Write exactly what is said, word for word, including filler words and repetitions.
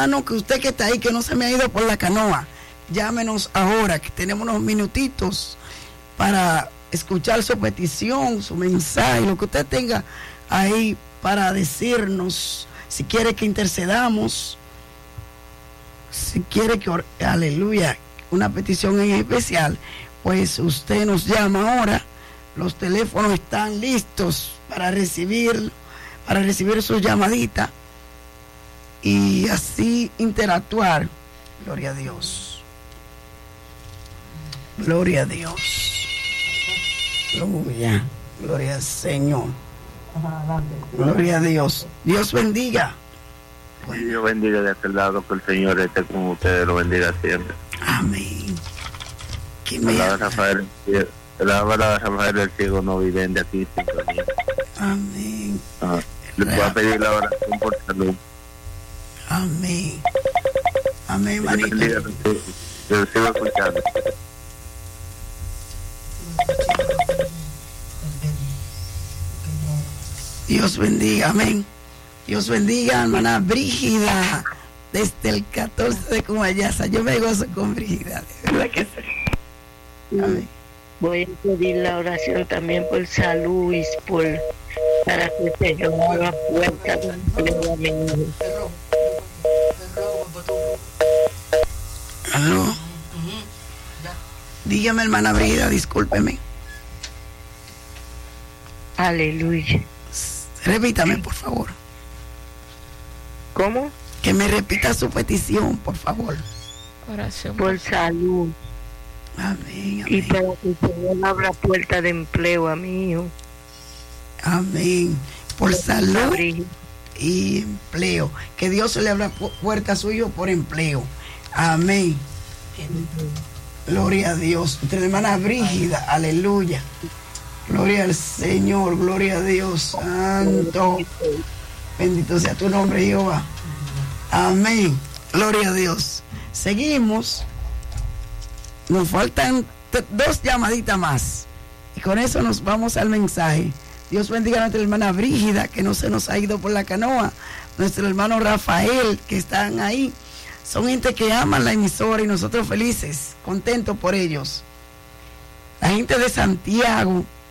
hermano, que usted que está ahí, que no se me ha ido por la canoa, llámenos ahora, que tenemos unos minutitos para escuchar su petición, su mensaje, lo que usted tenga ahí para decirnos. Si quiere que intercedamos, si quiere que, aleluya, una petición en especial, pues usted nos llama ahora. Los teléfonos están listos para recibir, para recibir su llamadita y así interactuar. Gloria a Dios. Gloria a Dios. Gloria. Gloria al Señor. Gloria a Dios. Dios bendiga. Dios bendiga de aquel lado, que el Señor esté con ustedes, lo bendiga siempre. Amén. ¿Qué me la Rafael, la verdad, Rafael el ciego no vive de aquí. Amén. Ah, le voy a pedir la oración por salud. Amén. Amén, manito. Yo sigo escuchando. Dios bendiga, amén. Dios bendiga, hermana Brígida, desde el catorce de Cumayasa. Yo me gozo con Brígida, de verdad que sí. Amén. Voy a pedir la oración también por San Luis, por, para que el Señor haga puertas de empleo a mi hijo. ¿Aló? Dígame, hermana Brígida, discúlpeme. Aleluya. Repítame, por favor. ¿Cómo? Que me repita su petición, por favor. Oración por salud. Amén, amén. Y para que el Señor abra puerta de empleo a mi hijo. Amén. Por salud y empleo. Que Dios le abra puerta a su hijo por empleo. Amén. Gloria a Dios. Nuestra hermana Brígida, aleluya. Gloria al Señor, gloria a Dios santo. Bendito sea tu nombre, Jehová. Amén. Gloria a Dios. Seguimos. Nos faltan t- dos llamaditas más. Y con eso nos vamos al mensaje. Dios bendiga a nuestra hermana Brígida, que no se nos ha ido por la canoa. Nuestro hermano Rafael, que están ahí. Son gente que aman la emisora y nosotros felices, contentos por ellos. La gente de Santiago,